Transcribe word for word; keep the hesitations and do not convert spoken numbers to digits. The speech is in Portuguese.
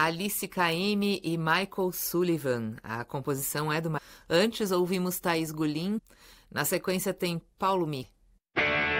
Alice Caymmi e Michael Sullivan. A composição é do... Antes ouvimos Thaís Gulim. Na sequência tem Paulo Mi,